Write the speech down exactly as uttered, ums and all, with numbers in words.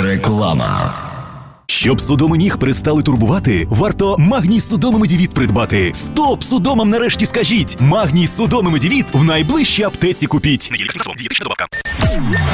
Реклама. Щоб судоми ніг перестали турбувати, варто Магній Судоми Медівіт придбати. Стоп судомам нарешті скажіть! Магній Судоми Медівіт в найближчій аптеці купіть.